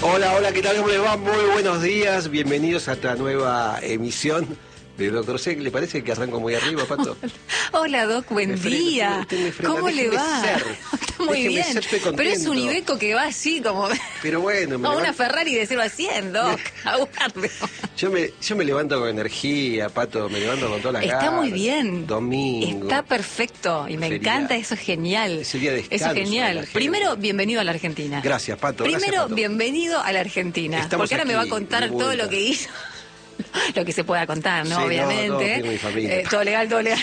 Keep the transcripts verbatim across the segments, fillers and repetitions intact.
Hola, hola, ¿qué tal? ¿Cómo les va? Muy buenos días, bienvenidos a esta nueva emisión de Doctor C. ¿Le parece que arranco muy arriba, Pato? Hola, Doc, buen Me frena, día. usted me frena, ¿Cómo le déjeme va? ser. Está muy Déjeme bien. ser, estoy contento. Pero es un Iveco que va así como... Pero bueno, me a una levanto- Ferrari de cero a cien, Doc. Aguarde. yo, me, yo me levanto con energía, Pato, me levanto con toda la Está ganas. muy bien. Domingo. Está perfecto y me Sería- encanta, eso es genial. es el día de Eso descanso es de la genial. gente. Primero, bienvenido a la Argentina. Gracias, Pato. Primero, gracias, Pato. bienvenido a la Argentina. Estamos Porque ahora me va a aquí, contar de todo vuelta. lo que hizo. Lo que se pueda contar, ¿no? Sí, no, Obviamente. todo firme mi familia. Eh, todo legal, todo legal.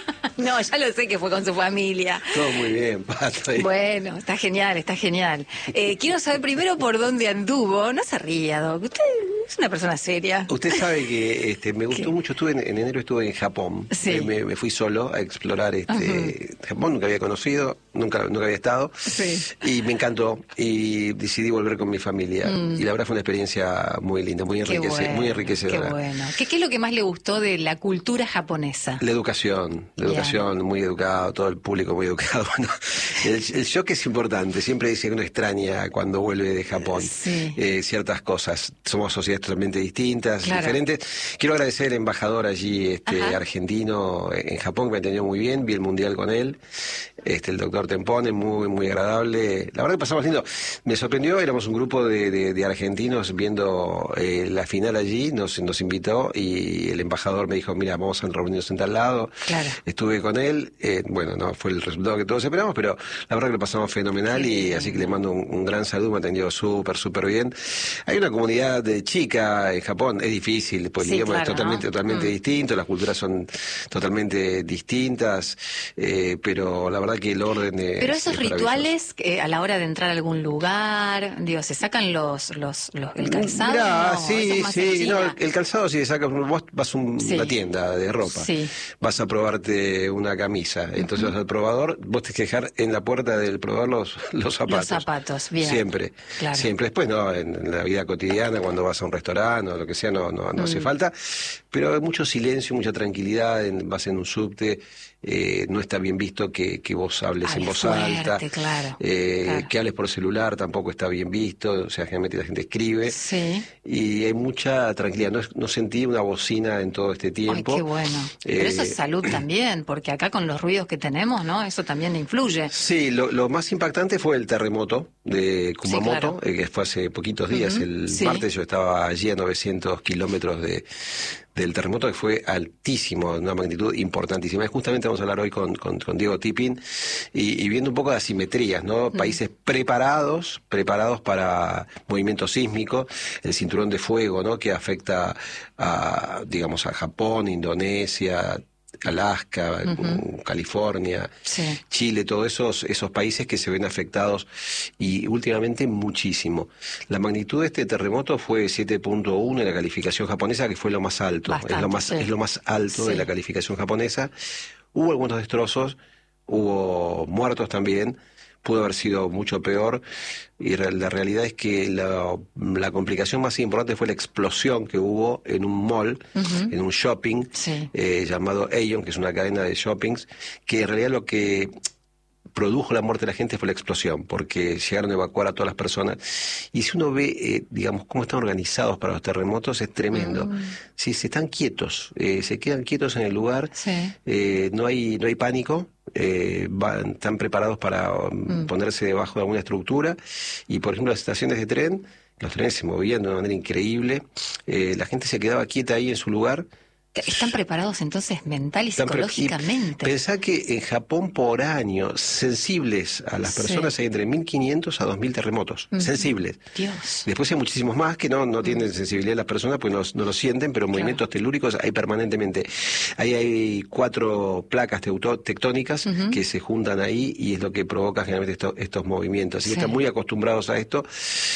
No, ya lo sé que fue con su familia. Todo muy bien, Pato. Bueno, está genial, está genial. Eh, quiero saber primero por dónde anduvo. No se ría, Doc. Usted es una persona seria. Usted sabe que este, me gustó ¿Qué? mucho, estuve en, en enero estuve en Japón. Sí. Eh, Me, me fui solo a explorar este Japón, nunca había conocido, nunca, nunca había estado. Sí. Y me encantó y decidí volver con mi familia. Y la verdad fue una experiencia muy linda, muy, Qué enriquece, bueno, muy qué enriquecedora. bueno. ¿Qué, ¿Qué es lo que más le gustó de la cultura japonesa? La educación, la Bien. educación, muy educado, todo el público muy educado. Bueno, el, el shock es importante, siempre dice que uno extraña cuando vuelve de Japón Sí. eh, ciertas cosas. Somos sociedades totalmente distintas, Claro. diferentes. Quiero agradecer al embajador allí este, Ajá. argentino en Japón, que me atendió muy bien, vi el mundial con él, este, el doctor Tempone, muy, muy agradable. La verdad que pasamos lindo. Me sorprendió, éramos un grupo de, de, de argentinos viendo eh, la final allí, nos, nos invitó y el embajador me dijo, mira, vamos a reunirnos en tal lado. Claro. Estuve con él, eh, bueno, no fue el resultado que todos esperamos, pero la verdad que lo pasamos fenomenal Qué y bien. así que le mando un, un gran saludo, me atendió súper, súper bien. Hay una comunidad de chica en Japón, es difícil, pues Sí, el idioma claro, es totalmente, ¿no? totalmente Mm. distinto, las culturas son totalmente distintas, eh, pero la verdad que el orden es Pero esos es maravilloso. rituales eh, a la hora de entrar a algún lugar, digo, ¿se sacan los, los, los el calzado? Mirá, No, eso sí, es más en sí, no, China. el, el calzado si sacas, vos vas a un- Sí. una tienda de ropa, Sí. vas a probarte una camisa, entonces vas al probador, vos tenés que dejar en la puerta del probador los, los zapatos. Los zapatos, bien. Siempre, Claro. siempre. Después no, en, en la vida cotidiana, cuando vas a un restaurante o lo que sea, no, no, no Mm. hace falta, pero hay mucho silencio, mucha tranquilidad, en, vas en un subte, eh, no está bien visto que, que vos hables en Hable voz fuerte, alta, claro, eh, claro. que hables por celular tampoco está bien visto, o sea, generalmente la gente escribe. Sí. Y hay mucha tranquilidad. No, no sentí una bocina en todo este Ay, tiempo. qué bueno. Pero Eh, eso es salud también, porque acá con los ruidos que tenemos, ¿no? Eso también influye. Sí, lo, lo más impactante fue el terremoto de Kumamoto, claro. eh, que fue hace poquitos días. Ujú, El sí. martes yo estaba allí a novecientos kilómetros de, del terremoto, que fue altísimo, de una magnitud importantísima. Y justamente vamos a hablar hoy con, con, con Diego Tipping y, y viendo un poco de asimetrías, ¿no? Países preparados, preparados para movimiento sísmico, el cinturón de fuego, ¿no? Que afecta a, digamos, a Japón, Indonesia, Alaska, Ujú. California, Sí. Chile, todos esos, esos países que se ven afectados y últimamente muchísimo. La magnitud de este terremoto fue siete punto uno en la calificación japonesa, que fue lo más alto, es Bastante, lo más, sí. es lo más alto Sí. de la calificación japonesa. Hubo algunos destrozos, hubo muertos también, pudo haber sido mucho peor y re- la realidad es que la, la complicación más importante fue la explosión que hubo en un mall, Ujú. en un shopping Sí. eh, llamado Aeon, que es una cadena de shoppings, que en realidad lo que produjo la muerte de la gente fue la explosión, porque llegaron a evacuar a todas las personas. Y si uno ve, eh, digamos, cómo están organizados para los terremotos, es tremendo. Mm. Si se están quietos, eh, se quedan quietos en el lugar, Sí. eh, no hay no hay pánico, eh, van, están preparados para um, Mm. ponerse debajo de alguna estructura. Y, por ejemplo, las estaciones de tren, los trenes se movían de una manera increíble, eh, la gente se quedaba quieta ahí en su lugar. ¿Están preparados entonces mental y Están pre- psicológicamente? y Pensá que en Japón por año, sensibles a las Sí. personas, hay entre mil quinientos a dos mil terremotos. Ujú. Sensibles. Dios. Después hay muchísimos más que no, no tienen sensibilidad las personas, pues no, no lo sienten, pero movimientos telúricos hay permanentemente. Ahí hay cuatro placas teuto- tectónicas Ujú. que se juntan ahí y es lo que provoca generalmente esto- estos movimientos. Así que Sí. están muy acostumbrados a esto.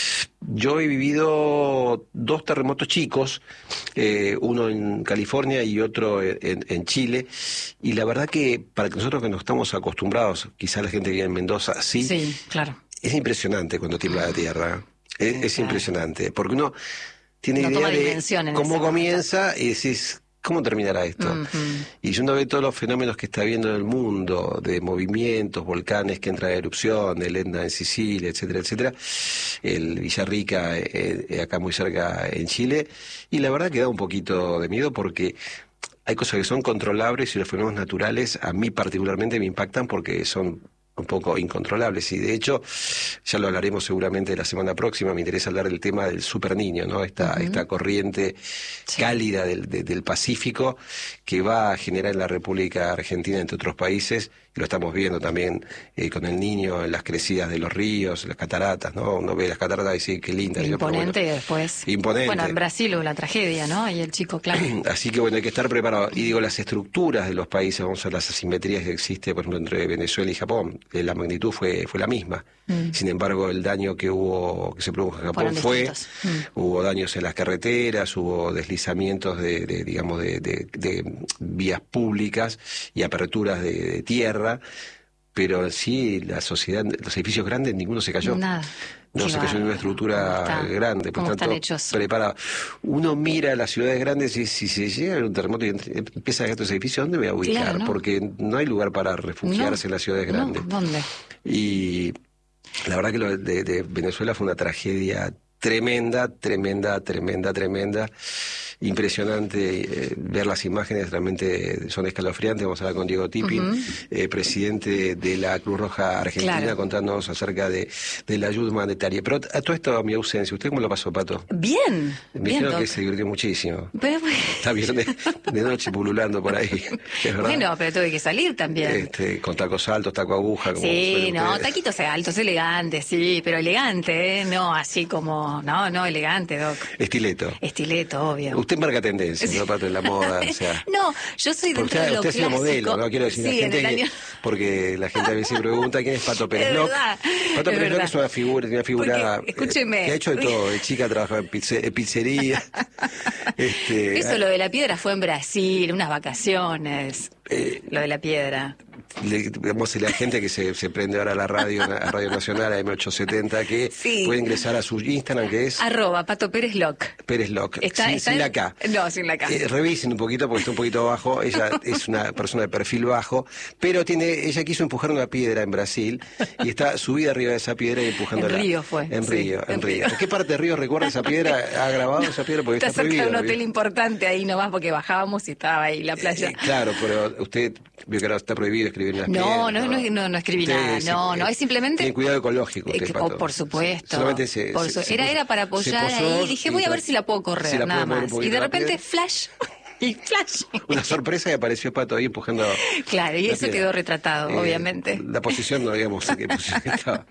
Yo he vivido dos terremotos chicos, eh, uno en California y otro en, en- en Chile, y la verdad que para que nosotros que no estamos acostumbrados, quizás la gente que vive en Mendoza, sí, Sí, claro. es impresionante cuando tiembla la tierra, es, es claro. impresionante, porque uno tiene No idea toma de dimensión en cómo ese comienza y decís, ¿cómo terminará esto? Uh-huh. Y uno ve todos los fenómenos que está viendo en el mundo, de movimientos, volcanes que entran en erupción, el Etna en Sicilia, etcétera, etcétera, el Villarrica eh, acá muy cerca en Chile, y la verdad que da un poquito de miedo porque hay cosas que son controlables y los fenómenos naturales a mí particularmente me impactan porque son un poco incontrolables, y de hecho ya lo hablaremos seguramente la semana próxima. Me interesa hablar del tema del Super Niño, ¿no? Esta, uh-huh. esta corriente sí. cálida del, de, del Pacífico que va a generar en la República Argentina, entre otros países, y lo estamos viendo también eh, con el Niño en las crecidas de los ríos, las cataratas, ¿no? Uno ve las cataratas y dice, qué linda. Imponente, bueno, después. Imponente. Bueno, en Brasil hubo la tragedia, ¿no? Y el chico, claro. Así que bueno, hay que estar preparado. Y digo, las estructuras de los países, vamos a ver las asimetrías que existe, por ejemplo, entre Venezuela y Japón, la magnitud fue fue la misma. Mm. Sin embargo, el daño que hubo, que se produjo en Japón fue, mm. hubo daños en las carreteras, hubo deslizamientos de, de digamos, de, de, de vías públicas y aperturas de, de tierra, pero sí, la sociedad, los edificios grandes, ninguno se cayó. Nada. No se cayó en una estructura grande, por tanto, preparado. Uno mira las ciudades grandes y si se llega a un terremoto y empieza a caer estos edificios, ¿dónde me voy a ubicar? Claro, no. Porque no hay lugar para refugiarse no, en las ciudades grandes. No, ¿dónde? Y la verdad que lo de, de Venezuela fue una tragedia tremenda, tremenda, tremenda, tremenda. Impresionante eh, ver las imágenes, realmente son escalofriantes. Vamos a hablar con Diego Tipping, uh-huh. eh, presidente de la Cruz Roja Argentina, claro. contándonos acerca de, de la ayuda humanitaria. Pero a todo esto, mi ausencia, ¿usted cómo lo pasó, Pato? Bien. Me bien, dijeron doc. que se divirtió muchísimo. Pero, pues... Está bien de, de noche pululando por ahí. Es verdad. Bueno, pero tuve que salir también. Este, con tacos altos, taco aguja. Como sí, no, ustedes. Taquitos altos, elegantes, sí, pero elegante, ¿eh? No así como, no, no, elegante, Doc. Estileto. Estileto, obvio. Usted marca tendencia, no, Pato, en la moda, o sea. No, yo soy dentro usted, de lo usted clásico. Usted es modelo, no quiero decir sí, la gente en el año... que, porque la gente a veces pregunta quién es Pato Pérez es Loc. verdad, Pato es Pérez Loc es una figura, una figura porque, escúcheme, eh, que ha hecho de todo, de chica trabajó en, pizze, en pizzería. este, Eso, lo de la piedra fue en Brasil, unas vacaciones. Eh, lo de la piedra. Le, digamos, la gente que se, se prende ahora a la radio, a Radio Nacional, a M ochocientos setenta, que sí. puede ingresar a su Instagram, que es... Arroba Pato Pérez Loc. Pérez Loc. Está, sin, está sin en... la K. No, sin la K. Eh, revisen un poquito porque está un poquito bajo. Ella es una persona de perfil bajo, pero tiene, ella quiso empujar una piedra en Brasil y está subida arriba de esa piedra y empujándola. En Río fue. En sí, Río, en, en Río. Río. ¿En qué parte de Río recuerda esa piedra? ¿Ha grabado esa piedra? Porque está, está cerca prohibido. de un hotel importante ahí nomás porque bajábamos y estaba ahí la playa. Eh, claro, pero usted vio que ahora está prohibido escribir en las no, piedras. No, no, no, no, no escribí usted nada. Es, no, no, es simplemente... Tiene cuidado ecológico usted, eh, Pato. Por supuesto. Solamente se, por se, su... era, se, era para apoyar ahí. Dije, voy a ver si la puedo correr, si la nada más. Y de repente, flash... Y flash. Una sorpresa y apareció Pato ahí empujando. Claro, y eso piedra. Quedó retratado, eh, obviamente. La posición no digamos qué posición estaba.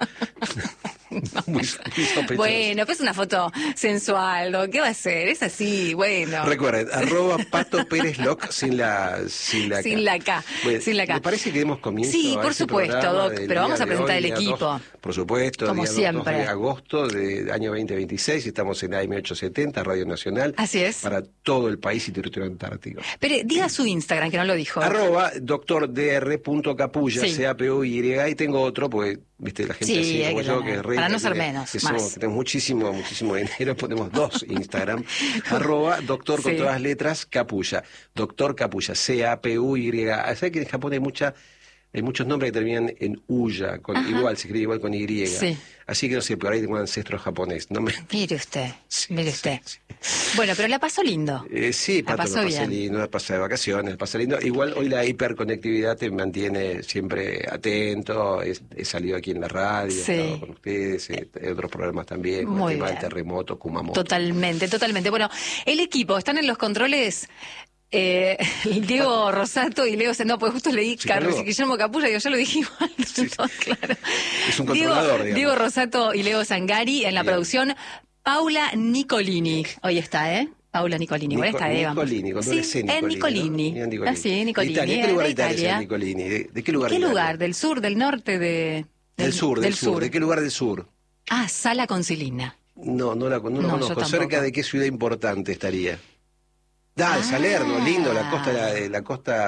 No. Muy, muy bueno, pues una foto sensual, ¿no? ¿Qué va a ser? Es así, bueno. Recuerden, arroba Pato Pérez Loc sin la sin la sin K. La K. Bueno, sin la K. ¿Me parece que demos comienzo? Sí, por supuesto, Doc, pero vamos a presentar el equipo. dos, por supuesto, como día siempre. dos de agosto del año veinte veintiséis, estamos en A M ochocientos setenta, Radio Nacional. Así es. Para todo el país y territorio antártico. Pero diga su Instagram, que no lo dijo. Arroba doctor dr punto capulla, sí. C A P U Y, y tengo otro, porque viste la gente sí, así como que yo, la... que es rey. Para no ser que, menos, que, más. somos, que tenemos muchísimo, muchísimo dinero, ponemos dos Instagram. Arroba doctor con sí. todas las letras, capulla. Doctor Capulla, C A P U Y. ¿Sabes que en Japón hay mucha... Hay muchos nombres que terminan en Uya, con, igual, se escribe igual con Y. Sí. Así que no sé, por ahí tengo un ancestro japonés. No me... Mire usted, sí, mire usted. Sí, sí. Bueno, pero la pasó lindo. Eh, sí, la Pato, pasó la pasé bien. lindo, la pasé de vacaciones, la pasé lindo. Igual hoy la hiperconectividad te mantiene siempre atento. He, he salido aquí en la radio, sí. he estado con ustedes, he, hay otros programas también, con Muy el tema bien. del terremoto, Kumamoto. Totalmente, totalmente. Bueno, el equipo, están en los controles... Eh, Diego Rosato y Leo no, pues justo leí sí, Carlos y Guillermo Capulla, digo, ya lo dijimos sí, sí. Claro. Es un controlador, Diego, Diego Rosato y Leo Zangari en la Bien. Producción, Paula Nicolini. Hoy está, ¿eh? Paula Nicolini, Nico, igual está, ¿eh? Nicolini, con doble sí, C, Nicolini. Nicolini. ¿No? Nicolini. Ah, sí, Nicolini. Italia. ¿De qué lugar de Italia, Italia es Nicolini? ¿De, de qué lugar? ¿Qué de lugar? ¿Del sur, del norte, de...? Del, del sur, del, del sur. sur. ¿De qué lugar del sur? Ah, Sala Concilina. No, no la no, no, no conozco. ¿Cerca de qué ciudad importante estaría? Ah, el Salerno, lindo, la costa, la, la costa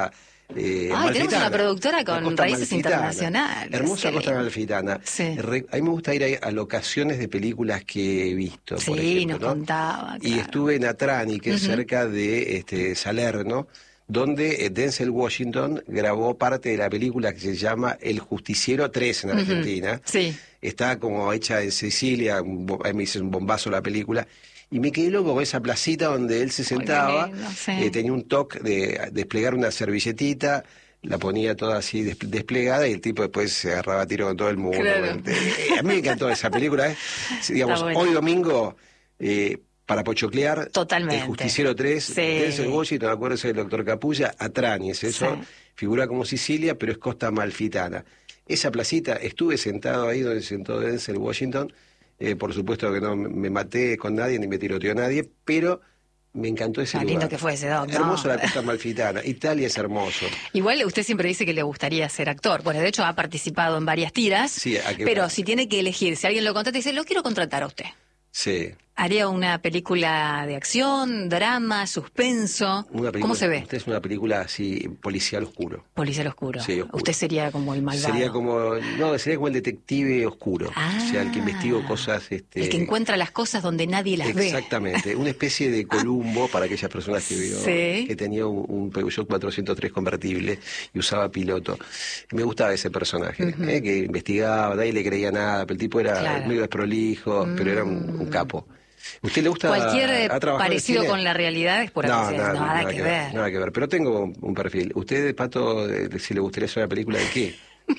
Eh, Ay, tenemos una productora con raíces internacionales. Hermosa Costa Amalfitana. Sí. Re, a mí me gusta ir a, a locaciones de películas que he visto. Sí, por ejemplo, nos ¿no? contaba. Claro. Y estuve en Atrani, que es Uh-huh. cerca de este, Salerno, donde Denzel Washington grabó parte de la película que se llama El Justiciero tres en Argentina. Uh-huh. Sí. Está como hecha en Sicilia, ahí me hice un bombazo la película. Y me quedé loco con esa placita donde él se sentaba, lindo, sí. eh, tenía un toque de desplegar una servilletita, la ponía toda así des desplegada y el tipo después se agarraba a tiro con todo el mundo. Claro. Eh, a mí me encantó esa película. ¿eh? Digamos, bueno. Hoy domingo, eh, para pochoclear, totalmente. El Justiciero tres, sí. Denzel Washington, acuérdense del doctor Capulla, Atrañez, eso sí. Figura como Sicilia, pero es Costa Amalfitana. Esa placita, estuve sentado ahí donde se sentó Denzel Washington. Eh, por supuesto que no me maté con nadie ni me tiroteó a nadie, pero me encantó ese no, lugar. Lindo que fue ese don, Hermoso no. la Costa Amalfitana. Italia es hermoso. Igual usted siempre dice que le gustaría ser actor. Bueno, de hecho ha participado en varias tiras. Sí, ¿a qué pero va? Si tiene que elegir, si alguien lo contrata y dice, lo quiero contratar a usted. Sí. ¿Haría una película de acción, drama, suspenso? Una película, ¿Cómo se ve? Usted es una película así, policial oscuro. Policial oscuro. Sí, oscuro. Usted sería como el malvado. Sería como, no, sería como el detective oscuro. Ah, o sea, el que investiga cosas... Este, el que encuentra las cosas donde nadie las exactamente, ve. Exactamente, una especie de Columbo para aquellas personas que vio, sí. que tenía un, un Peugeot cuatrocientos tres convertible y usaba piloto. Me gustaba ese personaje, uh-huh. eh, que investigaba, nadie le creía nada, pero el tipo era claro. medio desprolijo, mm. pero era un, un capo. ¿Usted le gusta cualquier parecido con la realidad es por no, no, nada, nada, nada que, que ver. ver. Nada que ver, pero tengo un perfil. ¿Usted, Pato, si le gustaría hacer una película de qué?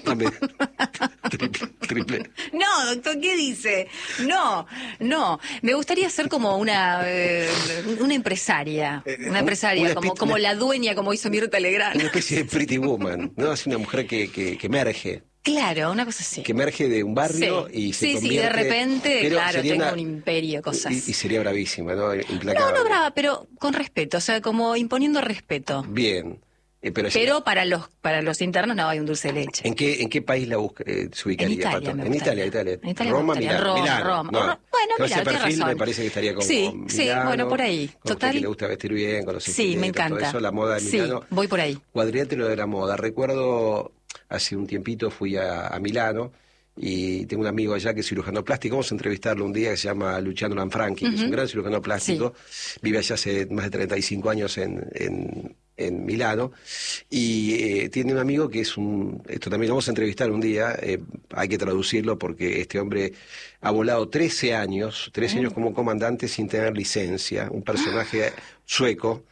triple, triple. No, doctor, ¿qué dice? No, no. Me gustaría ser como una eh, una empresaria. Una empresaria, una como, como la dueña, como hizo Mirta Legrand. Una especie de Pretty Woman, ¿no? Es una mujer que, que, que emerge. Claro, una cosa así. Que emerge de un barrio sí. y se sí, convierte... Sí, de repente, claro, tengo una, un imperio, cosas. Y, y sería bravísima, ¿no? Implacable. No, no brava, pero con respeto, o sea, como imponiendo respeto. Bien. Eh, pero pero ya... para los para los internos no hay un dulce de leche. ¿En qué en qué país la busca, eh, se ubicaría, en Italia, Pato? Me en Italia, Italia. En Italia Roma, me Milán. Roma, Milán. Roma. No. Bueno, con mira, ese perfil razón. me parece que estaría como sí, Milano, sí, bueno, por ahí. Con Total. que le gusta vestir bien, con los sí, me encanta. Todo eso, la moda de Milano. Sí, voy por ahí. Cuadrilátero de la moda. Recuerdo hace un tiempito fui a, a Milano. Y tengo un amigo allá que es cirujano plástico, vamos a entrevistarlo un día, que se llama Luciano Lanfranchi, uh-huh. que es un gran cirujano plástico, sí. Vive allá hace más de treinta y cinco años en, en, en Milano, y eh, tiene un amigo que es un, esto también lo vamos a entrevistar un día, eh, hay que traducirlo porque este hombre ha volado trece años, trece uh-huh. años como comandante sin tener licencia, un personaje uh-huh. sueco,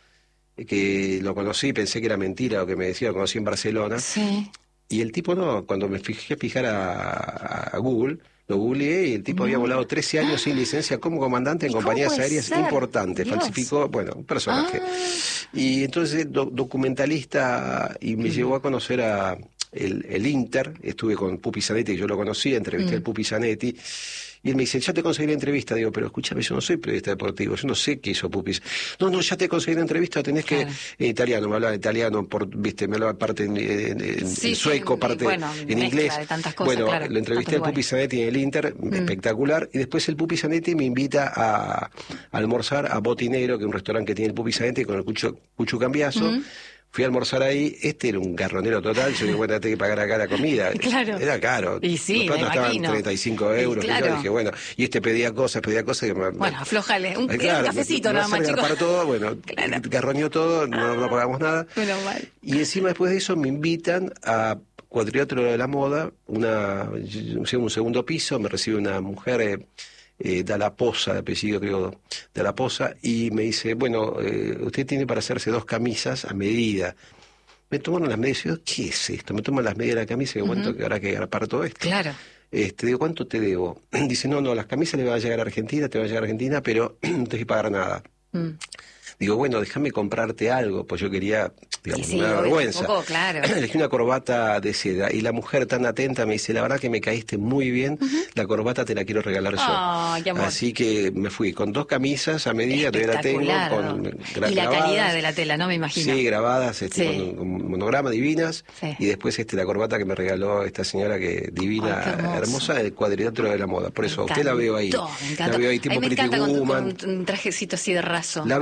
que lo conocí, pensé que era mentira lo que me decía, lo conocí en Barcelona. Sí. Y el tipo no, cuando me fijé a fijar a, a Google, lo googleé y el tipo no. había volado trece años sin licencia como comandante en compañías aéreas ser? importantes. Dios. Falsificó, bueno, un personaje. Ah. Y entonces do, documentalista y me mm. llevó a conocer a el, el Inter, estuve con Pupi Zanetti, que yo lo conocía, entrevisté mm. al Pupi Zanetti. Y él me dice, ya te conseguí la entrevista. Digo, pero escúchame, yo no soy periodista deportivo, yo no sé qué hizo Pupis. No, no, ya te conseguí la entrevista, tenés claro. que... En italiano, me hablaba italiano, por, viste, me hablaba parte en, en, en, sí, en sueco, sí, parte bueno, en inglés. De tantas cosas, bueno, claro, lo entrevisté al Pupi Zanetti en el Inter, mm. espectacular. Y después el Pupi Zanetti me invita a, a almorzar a Botinero, que es un restaurante que tiene el Pupi Zanetti, con el Cucho, Cucho Cambiaso. Mm. Fui a almorzar ahí, este era un garronero total, yo dije, bueno, tengo que pagar acá la comida. Claro. Era caro. Y sí, los platos estaban treinta y cinco euros. Y, claro. y yo dije, bueno, y este pedía cosas, pedía cosas que me, bueno, aflojale, un, claro, un cafecito me, nada más, chicos. Para todo, bueno, claro. garroneó todo, no, no pagamos nada. Bueno, mal. Y encima después de eso me invitan a Cuadrilátero de la Moda, una, un segundo piso, me recibe una mujer... Eh, Eh, da la Posa, de apellido creo, da la Posa, y me dice, bueno, eh, usted tiene para hacerse dos camisas a medida. Me tomaron las medidas y digo, ¿qué es esto? Me toman las medidas de la camisa y digo, ¿cuánto uh-huh. habrá que agarrar todo esto? Claro. Este, digo, ¿cuánto te debo? Dice, no, no, las camisas le van a llegar a Argentina, te van a llegar a Argentina, pero no te hay que pagar nada. Mm. Digo, bueno, déjame comprarte algo, pues yo quería, digamos, sí, sí, me da vergüenza. Un poco, claro. Elegí una corbata de seda y la mujer tan atenta me dice, la verdad que me caíste muy bien, uh-huh. la corbata te la quiero regalar yo. Oh, qué amor. Así que me fui con dos camisas a medida, todavía la tengo. Con gra- y la grabadas, calidad de la tela, ¿no? Me imagino. Sí, grabadas este, sí. Con, con monograma divinas. Sí. Y después este la corbata que me regaló esta señora que divina, oh, hermosa, del Cuadrilátero de la Moda. Por eso, me usted la veo ahí. Me encanta. La veo ahí tipo me Pretty encanta Woman. Con, con un trajecito así de raso. La veo,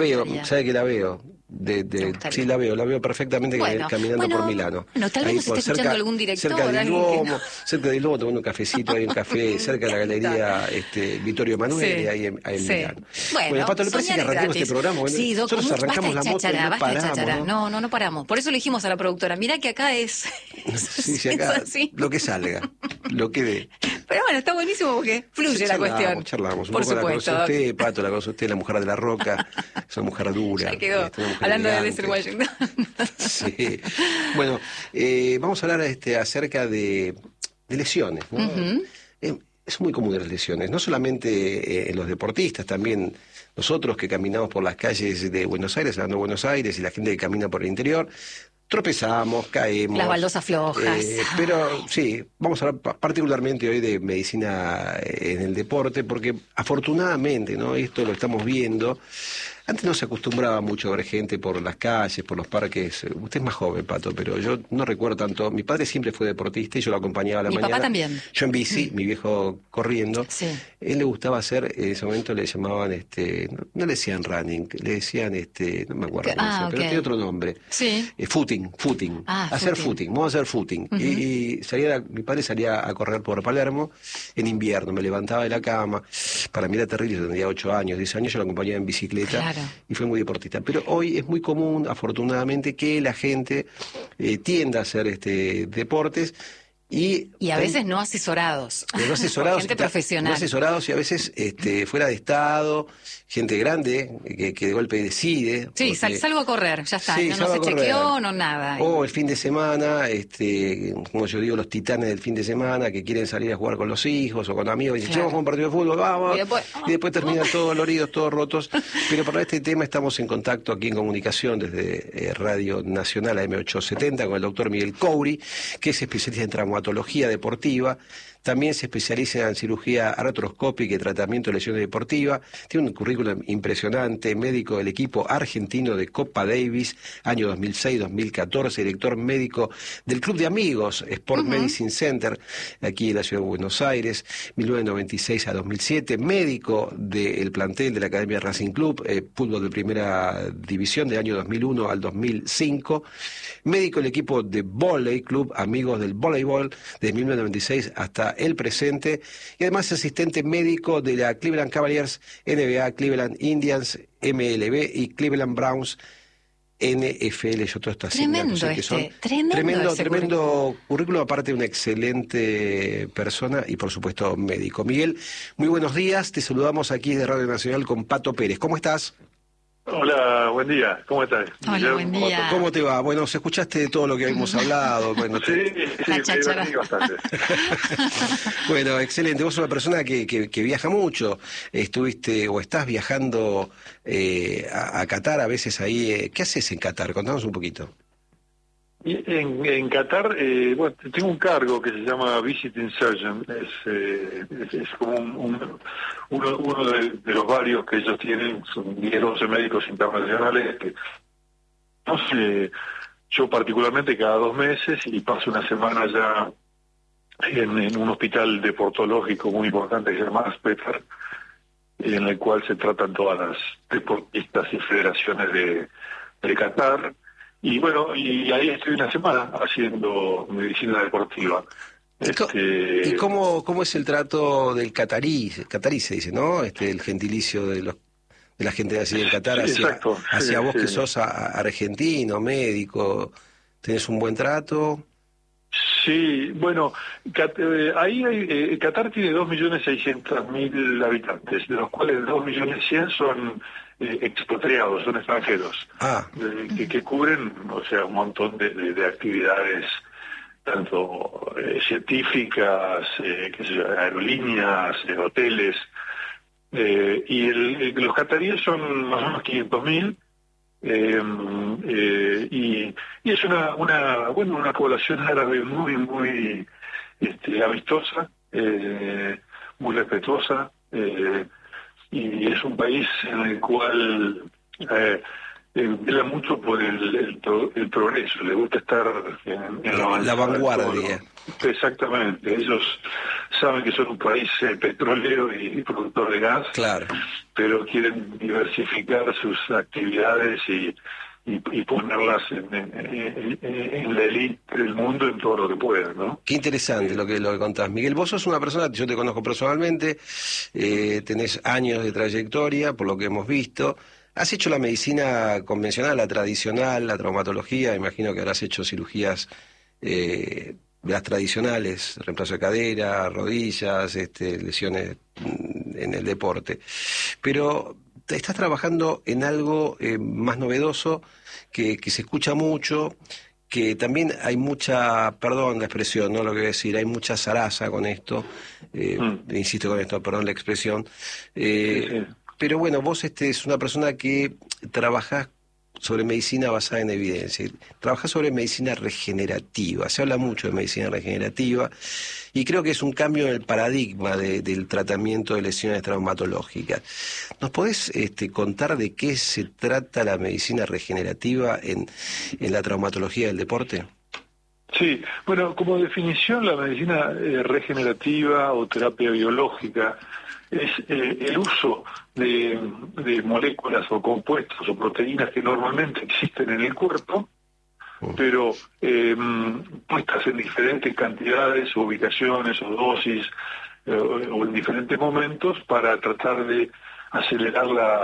Sabe que la veo. De, de, sí, la veo, la veo perfectamente bueno, caminando bueno, por Milano. Bueno, tal vez ahí nos esté escuchando cerca, algún director. Cerca del Duomo, no. cerca del Duomo, tomando un cafecito, hay un café cerca de la galería este, Vittorio Emanuele, sí, ahí en, ahí en sí. Milano. Bueno, bueno Pato, ¿le parece que arranquemos este programa? Bueno, sí, Doc, nosotros arrancamos la moto cháchara, y no paramos. Cháchara. No, no, no paramos. Por eso le dijimos a la productora, mirá que acá es... sí, sí, acá, es así. Lo que salga, lo que dé. Pero bueno, está buenísimo porque fluye sí, la charlamos, cuestión. Charlamos, un por poco supuesto. La conoce usted, Pato, la conoce usted, la mujer de la roca, es una mujer dura. Ya quedó, este, mujer hablando elegante. de Denzel Washington. Sí. Bueno, eh, vamos a hablar este, acerca de, de lesiones, ¿no? Uh-huh. eh, es muy común las lesiones, no solamente eh, en los deportistas, también nosotros que caminamos por las calles de Buenos Aires, hablando de Buenos Aires, y la gente que camina por el interior, tropezamos, caemos. Las baldosas flojas. Eh, pero sí, vamos a hablar particularmente hoy de medicina en el deporte, porque afortunadamente, ¿no? Esto lo estamos viendo. Antes no se acostumbraba mucho a ver gente por las calles, por los parques. Usted es más joven, Pato, pero yo no recuerdo tanto. Mi padre siempre fue deportista y yo lo acompañaba a la mi mañana. Mi papá también. Yo en bici, mm. mi viejo corriendo. Sí. Él le gustaba hacer, en ese momento le llamaban, este, no, no le decían running, le decían, este, no me acuerdo cómo ah, se llama, okay. pero tiene otro nombre. Sí. Eh, footing, footing. Ah, hacer footing. footing, vamos a hacer footing. Uh-huh. Y, y salía, mi padre salía a correr por Palermo en invierno, me levantaba de la cama. Para mí era terrible, yo tendría ocho años, diez años, yo lo acompañaba en bicicleta. Claro. Y fue muy deportista. Pero hoy es muy común, afortunadamente, que la gente eh, tienda a hacer este deportes y, y a hay, veces no asesorados. No asesorados. gente profesional. No asesorados y a veces este, fuera de estado, gente grande que, que de golpe decide. Sí, porque, salgo a correr, ya está. Sí, no, no se chequeó, no nada. O el fin de semana, este, como yo digo, los titanes del fin de semana que quieren salir a jugar con los hijos o con amigos y dicen, claro. Vamos a un partido de fútbol, vamos. Y después, y después terminan todos doloridos, todos rotos. Pero para este tema estamos en contacto aquí en comunicación desde eh, Radio Nacional A M ochocientos setenta con el doctor Miguel Couri, que es especialista en traumatología deportiva. También se especializa en cirugía artroscópica y tratamiento de lesiones deportivas. Tiene un currículum impresionante, médico del equipo argentino de Copa Davis, año dos mil seis dos mil catorce, director médico del Club de Amigos Sport uh-huh. Medicine Center, aquí en la ciudad de Buenos Aires, mil novecientos noventa y seis a dos mil siete, médico del plantel de la Academia Racing Club, eh, fútbol de primera división, del año dos mil uno al dos mil cinco, médico del equipo de Volley Club Amigos del Voleibol, de mil novecientos noventa y seis hasta el presente, y además asistente médico de la Cleveland Cavaliers, N B A, Cleveland Indians, M L B y Cleveland Browns, N F L. Yo todo esto así. Tremendo sé este, que son. tremendo, tremendo, ese tremendo currículum. currículum, aparte de una excelente persona y por supuesto médico. Miguel, muy buenos días, te saludamos aquí de Radio Nacional con Pato Pérez. ¿Cómo estás? Hola, buen día, ¿cómo estás? Hola, buen día. ¿Cómo te va? Bueno, se escuchaste de todo lo que habíamos hablado. Bueno, sí, te... sí, sí, me bastante. Bueno, excelente. Vos sos una persona que, que, que viaja mucho. Estuviste o estás viajando eh, a, a Qatar a veces ahí. Eh, ¿Qué haces en Qatar? Contanos un poquito. En, en Qatar, eh, bueno, tengo un cargo que se llama Visiting Surgeon, es, eh, es, es como un, un, uno, uno de, de los varios que ellos tienen, son diez o doce médicos internacionales, que no sé, yo particularmente cada dos meses y paso una semana ya en, en un hospital deportológico muy importante que se llama Aspetar, en el cual se tratan todas las deportistas y federaciones de, de Qatar. Y bueno, y ahí estoy una semana haciendo medicina deportiva. ¿Y, co este... ¿y cómo, cómo es el trato del catarí? Catarí se dice, ¿no? Este, el gentilicio de los de la gente de así del Qatar sí, hacia, exacto, hacia sí, vos sí. que sos a, a argentino, médico. ¿Tenés un buen trato? Sí, bueno, Cat eh, ahí hay, eh, Qatar tiene dos millones seiscientos mil habitantes, de los cuales dos millones cien son eh, expatriados, son extranjeros, ah. eh, que, que cubren, o sea, un montón de, de, de actividades, tanto eh, científicas, eh, qué sé yo, aerolíneas, eh, hoteles, eh, y el, el, los cataríes son más o menos quinientos mil. Eh, eh, y, y es una, una bueno una población árabe muy muy este, amistosa, eh, muy respetuosa, eh, y es un país en el cual eh, eh, vela mucho por el, el, pro, el progreso, le gusta estar en, en la, la vanguardia. Exactamente, ellos saben que son un país eh, petrolero y, y productor de gas, claro, pero quieren diversificar sus actividades y, y, y ponerlas en, en, en, en la élite del mundo en todo lo que puedan, ¿no? Qué interesante lo que, lo que contás. Miguel, vos sos una persona, yo te conozco personalmente, eh, tenés años de trayectoria, por lo que hemos visto. ¿Has hecho la medicina convencional, la tradicional, la traumatología? Imagino que habrás hecho cirugías eh, las tradicionales, reemplazo de cadera, rodillas, este, lesiones en el deporte. Pero estás trabajando en algo eh, más novedoso, que, que se escucha mucho, que también hay mucha, perdón la expresión, no lo que voy a decir, hay mucha zaraza con esto, eh, mm. insisto con esto, perdón la expresión, eh, sí, sí. Pero bueno, vos este, es una persona que trabajás sobre medicina basada en evidencia, trabajás sobre medicina regenerativa, se habla mucho de medicina regenerativa y creo que es un cambio en el paradigma de, del tratamiento de lesiones traumatológicas. ¿Nos podés este, contar de qué se trata la medicina regenerativa en, en la traumatología del deporte? Sí, bueno, como definición la medicina eh, regenerativa o terapia biológica es eh, el uso de, de moléculas o compuestos o proteínas que normalmente existen en el cuerpo, pero eh, puestas en diferentes cantidades, o ubicaciones o dosis, eh, o en diferentes momentos para tratar de acelerar la